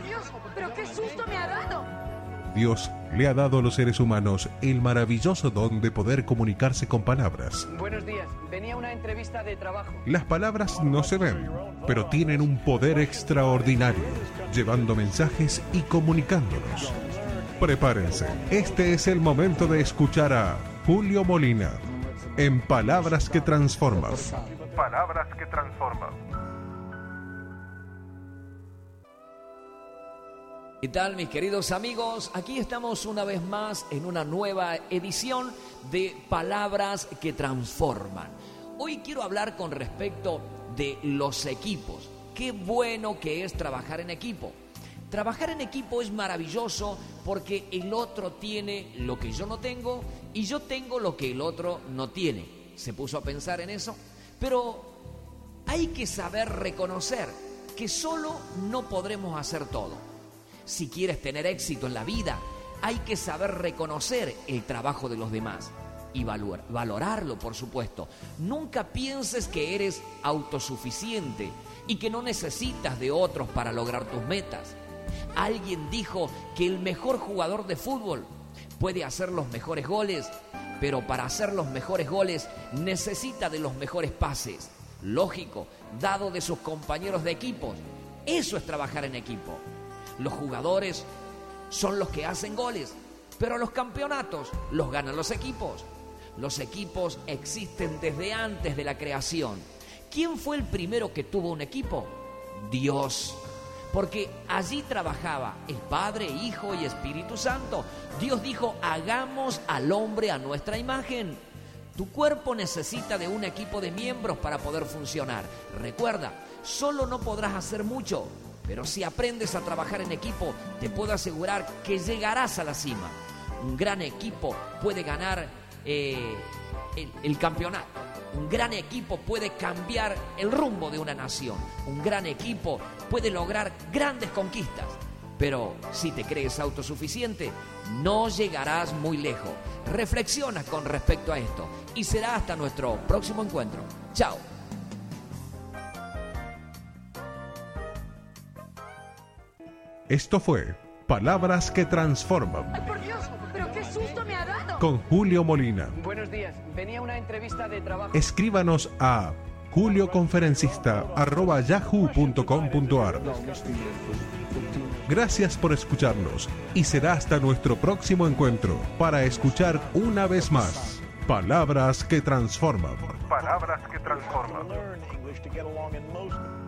Dios! ¡Pero qué susto me ha dado! Dios le ha dado a los seres humanos el maravilloso don de poder comunicarse con palabras. Buenos días, venía a una entrevista de trabajo. Las palabras no se ven, pero tienen un poder extraordinario, llevando mensajes y comunicándolos. Prepárense, este es el momento de escuchar a Julio Molina en Palabras que Transforman. Palabras que Transforman. ¿Qué tal, mis queridos amigos? Aquí estamos una vez más en una nueva edición de Palabras que Transforman. Hoy quiero hablar con respecto de los equipos. Qué bueno que es trabajar en equipo. Trabajar en equipo es maravilloso porque el otro tiene lo que yo no tengo y yo tengo lo que el otro no tiene. ¿Se puso a pensar en eso? Pero hay que saber reconocer que solo no podremos hacer todo. Si quieres tener éxito en la vida, hay que saber reconocer el trabajo de los demás y valorarlo, por supuesto. Nunca pienses que eres autosuficiente y que no necesitas de otros para lograr tus metas. Alguien dijo que el mejor jugador de fútbol puede hacer los mejores goles, pero para hacer los mejores goles necesita de los mejores pases. Lógico, dado de sus compañeros de equipos. Eso es trabajar en equipo. Los jugadores son los que hacen goles, pero los campeonatos los ganan los equipos. Los equipos existen desde antes de la creación. ¿Quién fue el primero que tuvo un equipo? Dios. Porque allí trabajaba el Padre, Hijo y Espíritu Santo. Dios dijo, hagamos al hombre a nuestra imagen. Tu cuerpo necesita de un equipo de miembros para poder funcionar. Recuerda, solo no podrás hacer mucho. Pero si aprendes a trabajar en equipo, te puedo asegurar que llegarás a la cima. Un gran equipo puede ganar el campeonato. Un gran equipo puede cambiar el rumbo de una nación. Un gran equipo puede lograr grandes conquistas. Pero si te crees autosuficiente, no llegarás muy lejos. Reflexiona con respecto a esto y será hasta nuestro próximo encuentro. Chao. Esto fue Palabras que Transforman. ¡Ay, por Dios! ¡Pero qué susto me ha dado! Con Julio Molina. Buenos días, venía a una entrevista de trabajo. Escríbanos a julioconferencista@yahoo.com.ar. Gracias por escucharnos y será hasta nuestro próximo encuentro para escuchar una vez más Palabras que Transforman. Palabras que Transforman.